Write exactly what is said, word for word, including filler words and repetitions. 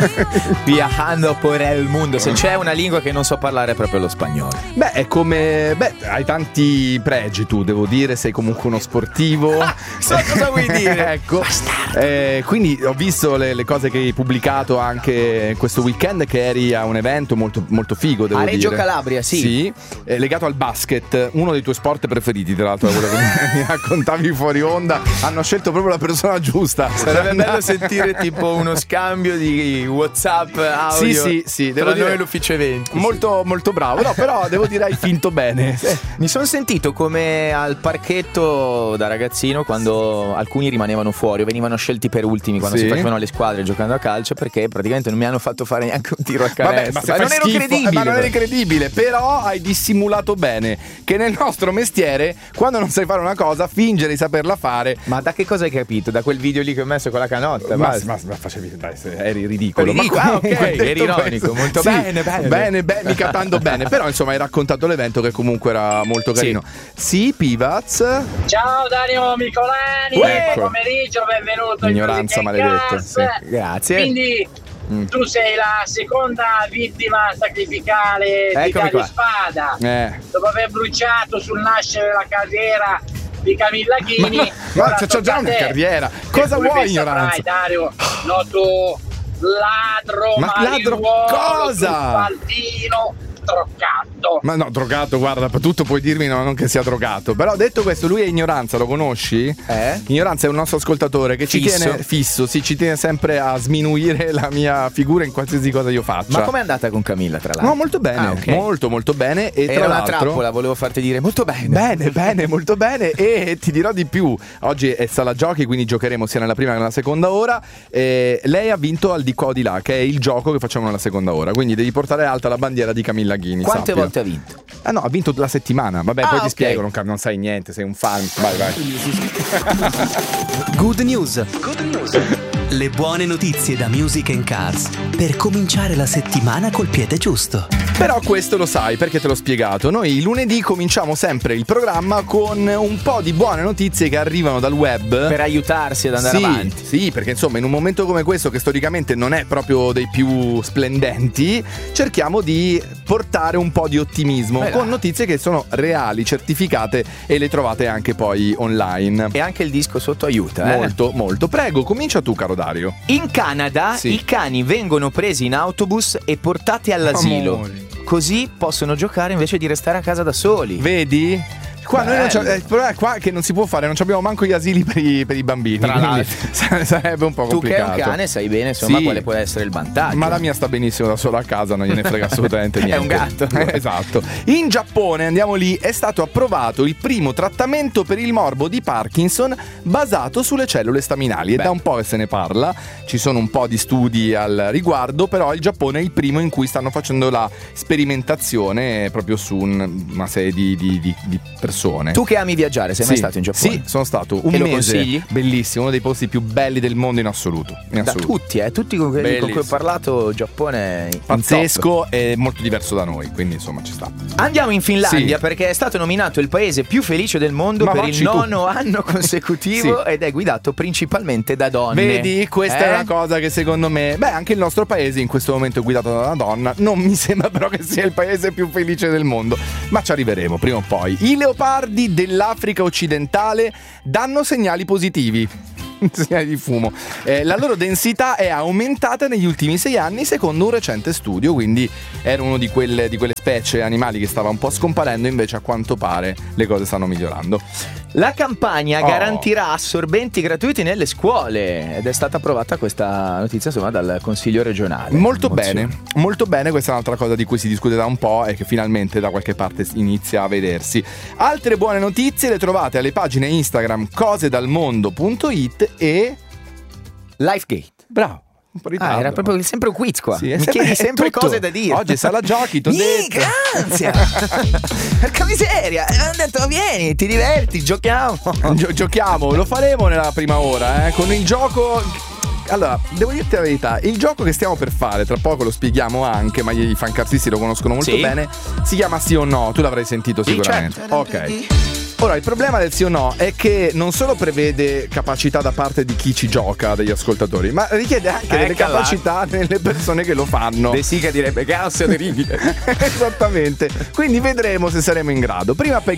Viajando por el mundo. Se c'è una lingua che non so parlare è proprio lo spagnolo. Beh, è come... Beh, hai tanti pregi tu, devo dire, sei comunque uno sportivo. Ah, so cosa vuoi dire. Ecco. Eh, quindi ho visto le, le cose che hai pubblicato anche questo weekend, che eri a un evento molto, molto figo, devo a Reggio dire. Calabria, sì. Sì, eh, legato al basket, uno dei tuoi sport preferiti, tra l'altro, quello che mi raccontavi fuori onda. Hanno scelto proprio la persona giusta. Sarebbe bello sentire tipo uno scambio di WhatsApp audio. Sì, sì, sì, devo tra dire, noi e l'ufficio eventi. Molto, molto bravo. No, però devo dire hai finto bene. Mi sono sentito come al parchetto da ragazzino, quando alcuni rimanevano fuori o venivano scelti per ultimi quando sì. si facevano le squadre giocando a calcio, perché praticamente non mi hanno fatto fare neanche un tiro a canestro. Vabbè, ma, se ma non fai ero schifo, credibile. eh, ma non eri credibile. Però hai dissimulato bene che nel nostro mestiere, quando non sai fare una cosa, fingere di saperla fare. Ma da che cosa hai capito? Da quel video lì che ho messo con la canotta? Ma, basta. ma, ma facevi, dai, eri ridicolo. Ridicolo. Ma Ah, ok, eri ironico. questo, Molto sì, bene, bene. Bene, bene, mica tanto bene. Però insomma hai raccontato l'evento che comunque era molto carino. Sì, sì, Pivaz. Ciao Dario Micolani, Ecco. buon pomeriggio, benvenuto. Ignoranza in maledetta. Sì. Grazie. Quindi Mm. tu sei la seconda vittima sacrificale di Eccomi Dario qua. Spada. Eh. Dopo aver bruciato sul nascere la carriera di Camilla Ghini. Ma, ma c'ho già una carriera. Cosa vuoi, ignoranza? Saprai, Dario, noto ladro, Ma ladro marijuolo, cosa? truffaldino, drogato. Ma no, drogato, guarda, tutto puoi dirmi, no, non che sia drogato. Però detto questo, lui è Ignoranza, lo conosci? Eh? Ignoranza è un nostro ascoltatore che ci Fisso. tiene fisso, sì, ci tiene sempre a sminuire la mia figura in qualsiasi cosa io faccia. Ma com'è andata con Camilla, tra l'altro? No, molto bene, Ah, ok. molto molto bene. E Era tra una l'altro, trappola, volevo farti dire molto bene. Bene, bene, molto bene. E ti dirò di più. Oggi è sala giochi, quindi giocheremo sia nella prima che nella seconda ora. E lei ha vinto al di qua o di là, che è il gioco che facciamo nella seconda ora. Quindi devi portare alta la bandiera di Camilla Ghini. Quante sappilo. volte ha vinto? Ah no, ha vinto la settimana. Vabbè, Ah, poi ti ok. spiego, non, non sai niente, sei un fan. Vai, vai. Good news. Good news. Le buone notizie da Music and Cars per cominciare la settimana col piede giusto. Però questo lo sai perché te l'ho spiegato. Noi lunedì cominciamo sempre il programma con un po' di buone notizie che arrivano dal web Per aiutarsi ad andare sì, avanti. Sì, perché insomma in un momento come questo, che storicamente non è proprio dei più splendenti, cerchiamo di portare un po' di ottimismo Beh, con là. notizie che sono reali, certificate, e le trovate anche poi online. E anche il disco sotto aiuta, eh? Molto, molto. Prego, comincia tu, caro Dario. In Canada Sì. i cani vengono presi in autobus e portati all'asilo. Amori. Così possono giocare invece di restare a casa da soli. Vedi? Qua noi non c'è, Bello. eh, il problema è qua che non si può fare, non abbiamo manco gli asili per i, per i bambini. Tra quindi l'altro. sa- sarebbe un po' Tu che complicato. hai un cane sai bene insomma Sì. quale può essere il vantaggio. Ma la mia sta benissimo da sola a casa, non gliene frega assolutamente È niente. un gatto. Esatto. In Giappone, andiamo lì, è stato approvato il primo trattamento per il morbo di Parkinson basato sulle cellule staminali. E Beh. da un po' che se ne parla, ci sono un po' di studi al riguardo, però il Giappone è il primo in cui stanno facendo la sperimentazione proprio su un- una serie di, di- di- di persone. Tu che ami viaggiare, sei mai Sì, stato in Giappone? Sì, sono stato un E lo mese. consigli? Bellissimo, uno dei posti più belli del mondo in assoluto. In Da assoluto. tutti, eh, tutti con quelli con cui ho Bellissimo. parlato, Giappone è in top. Pazzesco e molto diverso da noi, quindi insomma ci sta. Andiamo in Finlandia Sì. perché è stato nominato il paese più felice del mondo Ma per vacci il tu. nono anno consecutivo Sì. ed è guidato principalmente da donne. Vedi, questa Eh? è una cosa che secondo me, beh, anche il nostro paese in questo momento è guidato da una donna. Non mi sembra però che sia il paese più felice del mondo, ma ci arriveremo prima o poi. I leopardi dell'Africa occidentale danno segnali positivi. Segnali di fumo. Eh, la loro densità è aumentata negli ultimi sei anni secondo un recente studio, quindi era uno di quelle, di quelle specie animali che stava un po' scomparendo, invece a quanto pare le cose stanno migliorando. La campagna Oh. garantirà assorbenti gratuiti nelle scuole ed è stata approvata questa notizia insomma dal Consiglio regionale. Molto Emozione. bene, molto bene, questa è un'altra cosa di cui si discute da un po' e che finalmente da qualche parte inizia a vedersi. Altre buone notizie le trovate alle pagine Instagram cosedalmondo punto it e... Lifegate. Bravo, un po' ritardo. Ah, era proprio sempre un quiz qua. Sì, è Mi sempre- chiedi è sempre tutto. cose da dire. Oggi è sala giochi, t'ho detto. Ansia. Porca miseria. Hanno detto vieni, ti diverti, giochiamo. Gio- giochiamo, lo faremo nella prima ora, eh, con il gioco... Allora, devo dirti la verità, il gioco che stiamo per fare, tra poco lo spieghiamo anche, ma i fancazzisti lo conoscono molto Sì. bene, si chiama Sì o No, tu l'avrai sentito Sì, sicuramente. certo. Ok. Ora, il problema del sì o no è che non solo prevede capacità da parte di chi ci gioca, degli ascoltatori, ma richiede anche delle Eccola. capacità delle persone che lo fanno. De Sica direbbe cazzo terribile. Esattamente. Quindi vedremo se saremo in grado. Prima